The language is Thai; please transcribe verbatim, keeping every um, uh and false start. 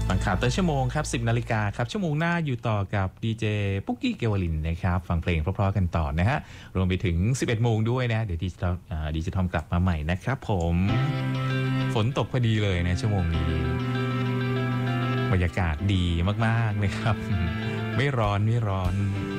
ฟังข่าวต้นชั่วโมงครับสิบนาฬิกาครับชั่วโมงหน้าอยู่ต่อกับดีเจปุ๊กกี้เกวลินนะครับฟังเพลงเพราะๆกันต่อนะฮะรวมไปถึงสิบเอ็ดโมงด้วยนะเดี๋ยวดีจิตอลดีจิตอลกลับมาใหม่นะครับผมฝนตกพอดีเลยนะชั่วโมงนี้บรรยากาศดีมากๆนะครับไม่ร้อนไม่ร้อน